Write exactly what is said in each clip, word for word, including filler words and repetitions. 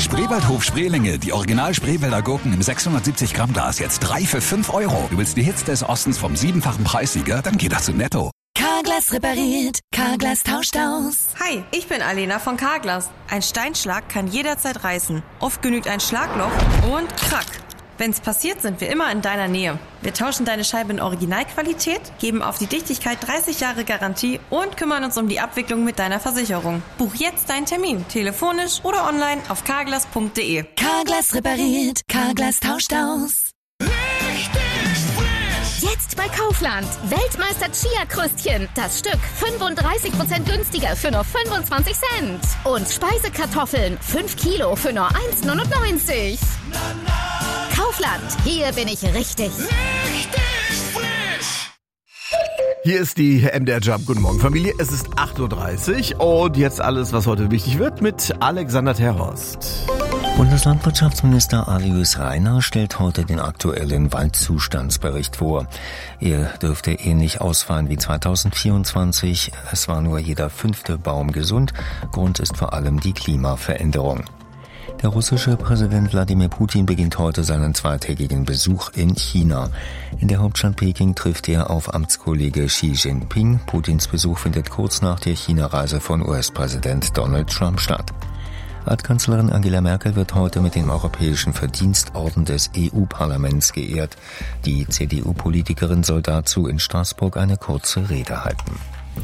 Spreewaldhof Spreelinge, die Original Spreewälder Gurken im sechshundertsiebzig Gramm Glas, jetzt drei für fünf Euro. Du willst die Hits des Ostens vom siebenfachen Preissieger? Dann geht das zu Netto. Carglass repariert, Carglass tauscht aus. Hi, ich bin Alena von Carglass. Ein Steinschlag kann jederzeit reißen. Oft genügt ein Schlagloch und krack. Wenn's passiert, sind wir immer in deiner Nähe. Wir tauschen deine Scheibe in Originalqualität, geben auf die Dichtigkeit dreißig Jahre Garantie und kümmern uns um die Abwicklung mit deiner Versicherung. Buch jetzt deinen Termin, telefonisch oder online auf carglass punkt de. Carglass repariert, Carglass tauscht aus. Jetzt bei Kaufland. Weltmeister Chia-Kröstchen. Das Stück fünfunddreißig Prozent günstiger für nur fünfundzwanzig Cent. Und Speisekartoffeln fünf Kilo für nur eins neunundneunzig. Kaufland. Hier bin ich richtig. Richtig frisch. Hier ist die M D R Jump. Guten Morgen, Familie. Es ist acht Uhr dreißig und jetzt alles, was heute wichtig wird, mit Alexander Terhorst. Bundeslandwirtschaftsminister Alois Rainer stellt heute den aktuellen Waldzustandsbericht vor. Er dürfte ähnlich ausfallen wie zweitausendvierundzwanzig. Es war nur jeder fünfte Baum gesund. Grund ist vor allem die Klimaveränderung. Der russische Präsident Wladimir Putin beginnt heute seinen zweitägigen Besuch in China. In der Hauptstadt Peking trifft er auf Amtskollege Xi Jinping. Putins Besuch findet kurz nach der China-Reise von U S-Präsident Donald Trump statt. Altkanzlerin Angela Merkel wird heute mit dem Europäischen Verdienstorden des E U-Parlaments geehrt. Die C D U-Politikerin soll dazu in Straßburg eine kurze Rede halten.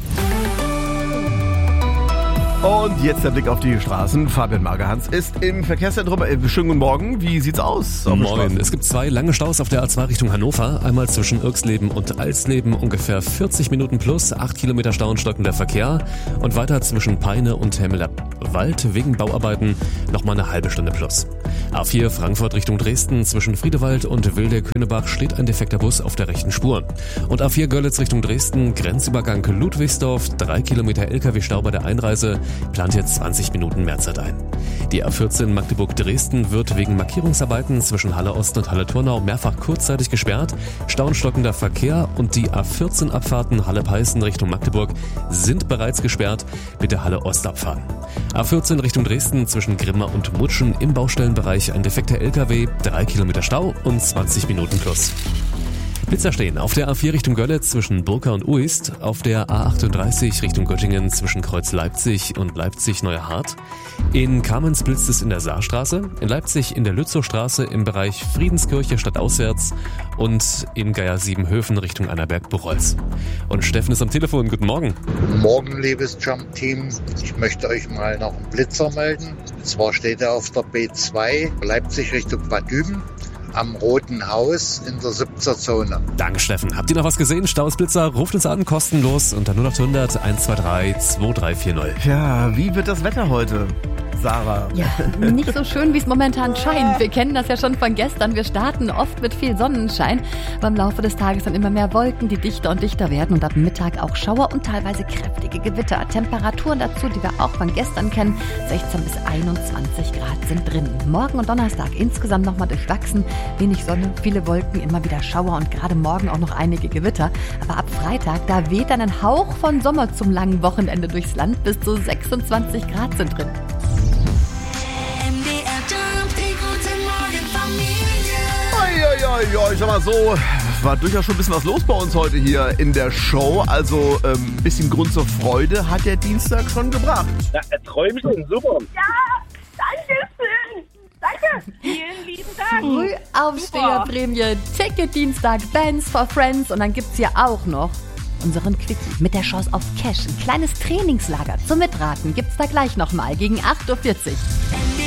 Und jetzt der Blick auf die Straßen. Fabian Magerhans ist im Verkehrszentrum. Schönen guten Morgen. Wie sieht's aus? Moin. Es gibt zwei lange Staus auf der A zwei Richtung Hannover. Einmal zwischen Irxleben und Alsleben ungefähr vierzig Minuten plus. acht Kilometer Stau und stockender Verkehr. Und weiter zwischen Peine und Hemmeler-Wald wegen Bauarbeiten nochmal eine halbe Stunde plus. A vier Frankfurt Richtung Dresden. Zwischen Friedewald und Wilde-Könebach steht ein defekter Bus auf der rechten Spur. Und A vier Görlitz Richtung Dresden. Grenzübergang Ludwigsdorf. drei Kilometer L K W-Stau bei der Einreise. Plant jetzt zwanzig Minuten Mehrzeit ein. Die A vierzehn Magdeburg-Dresden wird wegen Markierungsarbeiten zwischen Halle Ost und Halle Turnau mehrfach kurzzeitig gesperrt. Stau und stockender Verkehr und die A vierzehn Abfahrten Halle-Peißen Richtung Magdeburg sind bereits gesperrt. Bitte Halle Ost abfahren. A vierzehn Richtung Dresden zwischen Grimma und Mutschen im Baustellenbereich ein defekter L K W, drei Kilometer Stau und zwanzig Minuten plus. Blitzer stehen auf der A vier Richtung Görlitz zwischen Burka und Uist, auf der A achtunddreißig Richtung Göttingen zwischen Kreuz Leipzig und Leipzig-Neuerhardt. In Kamenz blitzt es in der Saarstraße, in Leipzig in der Lützowstraße im Bereich Friedenskirche stadtauswärts und in Geier-Siebenhöfen Richtung Annaberg-Buchholz. Und Steffen ist am Telefon. Guten Morgen. Guten Morgen, liebes Jump-Team. Ich möchte euch mal noch einen Blitzer melden. Und zwar steht er auf der B zwei Leipzig Richtung Bad Düben. Am Roten Haus in der siebzer Zone. Danke, Steffen. Habt ihr noch was gesehen? Stausblitzer, ruft uns an, kostenlos unter null acht hundert eins zwei drei zwei drei vier null. Ja, wie wird das Wetter heute? Sarah. Ja, nicht so schön, wie es momentan scheint. Wir kennen das ja schon von gestern. Wir starten oft mit viel Sonnenschein. Aber im Laufe des Tages dann immer mehr Wolken, die dichter und dichter werden. Und ab Mittag auch Schauer und teilweise kräftige Gewitter. Temperaturen dazu, die wir auch von gestern kennen. sechzehn bis einundzwanzig Grad sind drin. Morgen und Donnerstag insgesamt nochmal durchwachsen. Wenig Sonne, viele Wolken, immer wieder Schauer und gerade morgen auch noch einige Gewitter. Aber ab Freitag, da weht dann ein Hauch von Sommer zum langen Wochenende durchs Land. Bis zu sechsundzwanzig Grad sind drin. Ja, ich sag mal so, war durchaus schon ein bisschen was los bei uns heute hier in der Show. Also ein ähm, bisschen Grund zur Freude hat der Dienstag schon gebracht. Ja, ein Träumchen, super. Ja, danke schön. Danke. Vielen lieben Dank. Frühaufsteherprämie, Ticket-Dienstag, Bands for Friends und dann gibt's hier auch noch unseren Quickie mit der Chance auf Cash. Ein kleines Trainingslager zum Mitraten gibt's da gleich nochmal gegen acht Uhr vierzig.